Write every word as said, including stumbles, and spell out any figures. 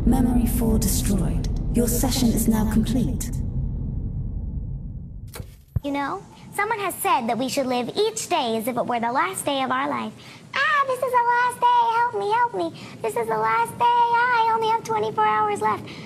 Memory four destroyed. Your session is now complete. You know, someone has said that we should live each day as if it were the last day of our life. Ah, this is the last day, help me, help me. This is the last day, ah, I only have twenty-four hours left.